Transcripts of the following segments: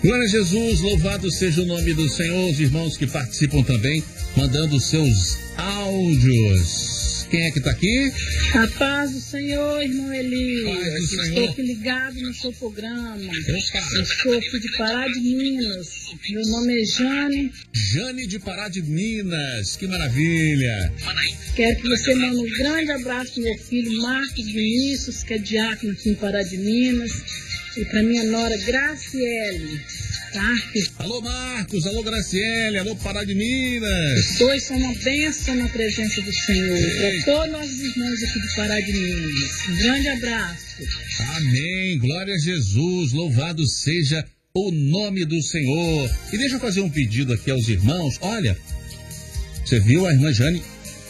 Glória a Jesus, louvado seja o nome do Senhor. Os irmãos que participam também, mandando seus áudios. Quem é que está aqui? A paz do Senhor, irmão Elias. Senhor. Estou aqui ligado no seu programa. Opa. Eu estou aqui de Pará de Minas. Meu nome é Jane. Jane de Pará de Minas, que maravilha. Quero que você mande um grande abraço para meu filho Marcos Vinícius, que é diácono aqui em Pará de Minas. E para minha nora Graciele, tá? Alô Marcos, alô Graciele, alô Pará de Minas. Os dois são uma bênção na presença do Senhor. Para todos nós irmãos aqui de Pará de Minas. Um grande abraço. Amém, glória a Jesus, louvado seja o nome do Senhor. E deixa eu fazer um pedido aqui aos irmãos. Olha, você viu a irmã Jane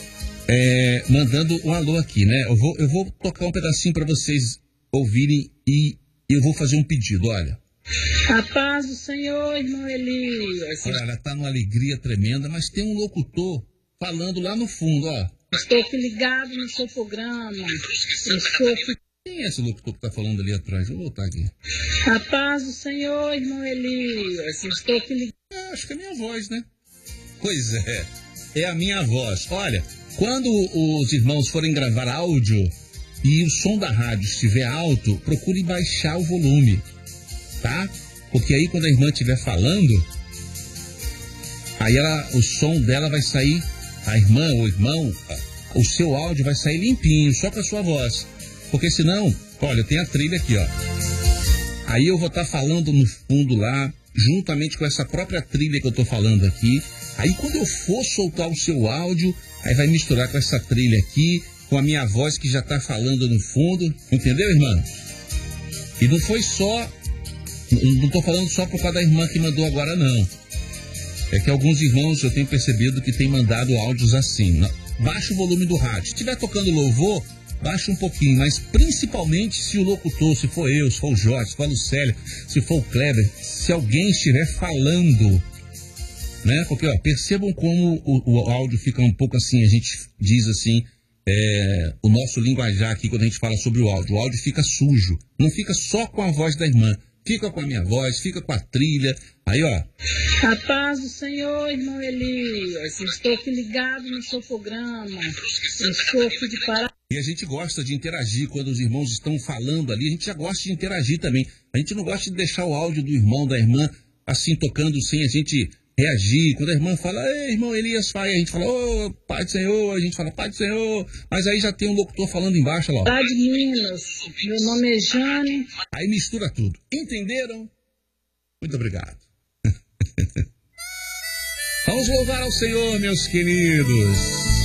mandando um alô aqui, né? Eu vou tocar um pedacinho para vocês ouvirem e eu vou fazer um pedido, olha. A paz do Senhor, irmão Elias. Olha, ela tá numa alegria tremenda, mas tem um locutor falando lá no fundo, ó. Estou aqui ligado no seu programa. Estou aqui... Quem é esse locutor que tá falando ali atrás? Vou voltar aqui. A paz do Senhor, irmão Elias. Estou aqui ligado. Acho que é a minha voz, né? Pois é a minha voz. Olha, quando os irmãos forem gravar áudio e o som da rádio estiver alto, procure baixar o volume, tá? Porque aí quando a irmã estiver falando, aí o som dela vai sair, a irmã ou o irmão, o seu áudio vai sair limpinho, só com a sua voz. Porque senão, olha, tem a trilha aqui, ó. Aí eu vou estar falando no fundo lá, juntamente com essa própria trilha que eu tô falando aqui. Aí quando eu for soltar o seu áudio, aí vai misturar com essa trilha aqui, com a minha voz que já está falando no fundo, entendeu, irmã? E não foi só, não estou falando só por causa da irmã que mandou agora, não. É que alguns irmãos eu tenho percebido que têm mandado áudios assim. Baixa o volume do rádio. Se estiver tocando louvor, baixa um pouquinho, mas principalmente se o locutor, se for eu, se for o Jorge, se for a Lucélia, se for o Kleber, se alguém estiver falando, né? Porque, ó, percebam como o áudio fica um pouco assim, a gente diz assim, o nosso linguajar aqui, quando a gente fala sobre o áudio fica sujo, não fica só com a voz da irmã, fica com a minha voz, fica com a trilha, aí ó. A paz do Senhor, irmão Elias, estou aqui ligado no seu programa, estou aqui de Pará. E a gente gosta de interagir quando os irmãos estão falando ali, a gente já gosta de interagir também, a gente não gosta de deixar o áudio do irmão, da irmã, assim tocando sem a gente reagir. Quando a irmã fala, ei, irmão Elias, a gente fala, ô, Pai do Senhor, a gente fala, Pai do Senhor, mas aí já tem um locutor falando embaixo, lá. Pará de Minas, meu nome é Jane. Aí mistura tudo, entenderam? Muito obrigado. Vamos louvar ao Senhor, meus queridos.